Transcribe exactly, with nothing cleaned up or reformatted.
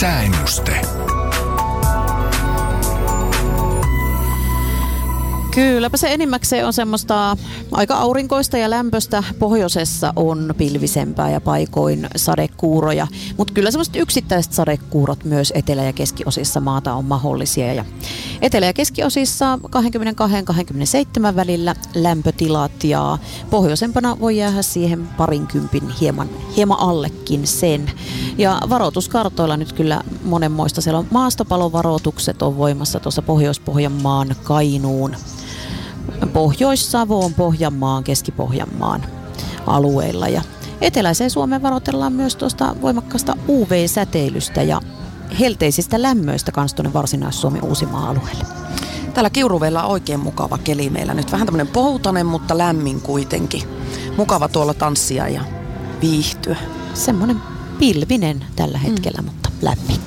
Sääennuste. Kylläpä se enimmäkseen on semmoista aika aurinkoista ja lämpöistä. Pohjoisessa on pilvisempää ja paikoin sadekuuroja, mutta kyllä semmoiset yksittäiset sadekuurot myös etelä- ja keskiosissa maata on mahdollisia. Ja etelä- ja keskiosissa kaksikymmentäkaksi kaksikymmentäseitsemän välillä lämpötilat ja pohjoisempana voi jäädä siihen parinkympin hieman, hieman allekin sen. Ja varoituskartoilla nyt kyllä monenmoista. Siellä on maastopalovaroitukset on voimassa tuossa Pohjois-Pohjanmaan, Kainuun, Pohjois-Savoon, Pohjanmaan, Keski-Pohjanmaan alueilla. Ja eteläiseen Suomeen varoitellaan myös tuosta voimakkaasta U V-säteilystä ja helteisistä lämmöistä kans tuonne Varsinais-Suomen Uusimaa-alueelle. Täällä Kiuruvedellä on oikein mukava keli meillä nyt. Vähän tämmöinen poutainen, mutta lämmin kuitenkin. Mukava tuolla tanssia ja viihtyä. Semmoinen pilvinen tällä hetkellä, mm. mutta lämmin.